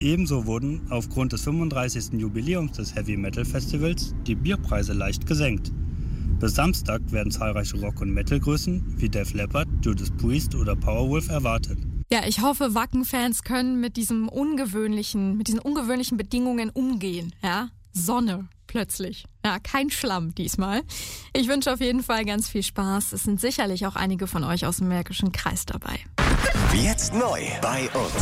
Ebenso wurden aufgrund des 35. Jubiläums des Heavy Metal Festivals die Bierpreise leicht gesenkt. Bis Samstag werden zahlreiche Rock- und Metal-Größen wie Def Leppard, Judas Priest oder Powerwolf erwartet. Ja, ich hoffe, Wacken-Fans können mit diesen ungewöhnlichen Bedingungen umgehen. Ja, Sonne plötzlich. Ja, kein Schlamm diesmal. Ich wünsche auf jeden Fall ganz viel Spaß. Es sind sicherlich auch einige von euch aus dem Märkischen Kreis dabei. Jetzt neu bei uns.